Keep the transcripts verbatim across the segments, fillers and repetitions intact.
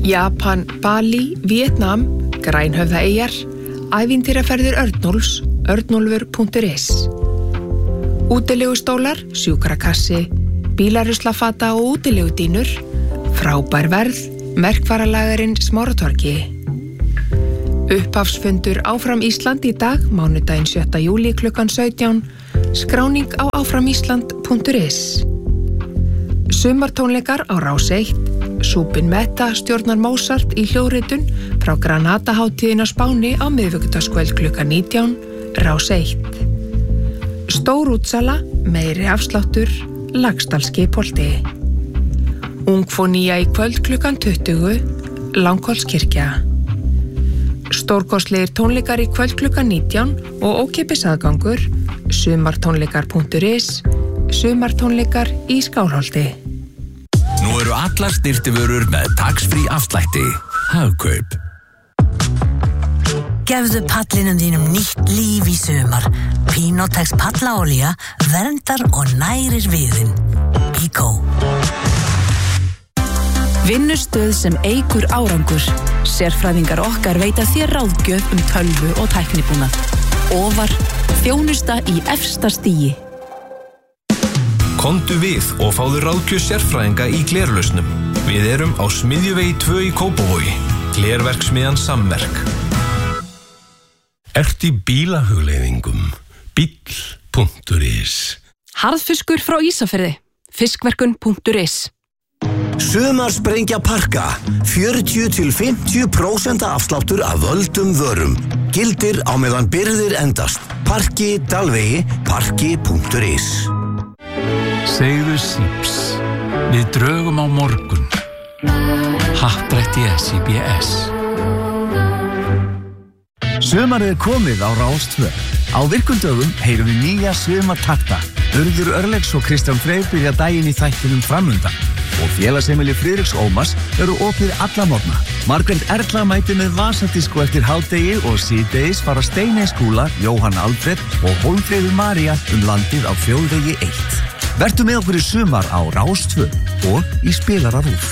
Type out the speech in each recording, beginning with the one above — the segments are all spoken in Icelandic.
Japan, Bali, Vietnam, Grænhöfðaeyjar, ævintýraferðir Örnólfs, örnólfur punktur is. Útilegustólar, sjúkrakassi, bílaruslafata og útilegudínur, frábær verð, merkvaralagarinn Smáratorgi. Upphafsfundur Áfram Ísland í dag, mánudaginn sjötta júlí klukkan sautján, skráning á áfram ísland punktur is. Sumartónleikar á Rás eitt, Súpin Metta stjórnar Mozart í hljóðritun frá Granada-hátíðin á Spáni á miðvikudagskvöld klukkan nítján, Rás eitt. Stór útsala, meiri afsláttur, Laxdalsskipholti. Ungfónía í kvöld klukkan tuttugu, Langholtskirkja. Stórkostlegir tónleikar í kvöld klukkan nítján og ókeypis aðgangur, sumartónleikar punktur is, sumartónleikar í Skálholti. Nú eru allar snyrtivörur með tax-free afslætti. Hagkaup. Gefðu pallinum þínum nýtt líf í sumar. Pinotex pallaolía verndar og nærir viðinn. Bíkó. Vinnustöð sem eykur árangur. Sérfræðingar okkar veita þér ráðgjöf um tölvu og tæknibúnað. Ofar, þjónusta í efsta stigi. Komdu við og fáðu ráðgjöf sérfræðinga í glerlausnum. Við erum á Smiðjuvegi tvö í Kópavogi. Glerverksmiðjan Samverk. Ert í bílahugleiðingum. Bíll punktur is. Harðfiskur frá Ísafirði. Fiskverkun punktur is. Sumarsprengja Parka. fjörutíu til fimmtíu prósent afsláttur af völdum vörum. Gildir á meðan birgðir endast. Parki, Dalvegi, parki punktur is. Segðu síps. Við drögum á morgun. Happdrætti S I B S. Sumarið er komið á Rás tvö. Á virkum dögum heyrum við nýja sumartakta. Urður Örlegs og Kristján Freyr byrja daginn í þættinum framundan. Og félagsheimili Friðriks Ómars eru opið alla morgna. Margrét Erla mætir með vasadisko eftir hádegi og síðdegis fara Steiney Skúla, Jóhann Alfred og Hólmfríður María um landið á Þjóðvegi eitt. Vertu með okkur í sumar á Rás tvö og í spilara RÚV.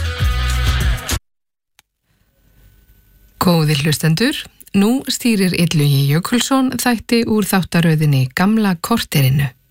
Góðir hlustendur, nú stýrir Illugi Jökulsson þætti úr þáttaröðinni Gamla korterinu.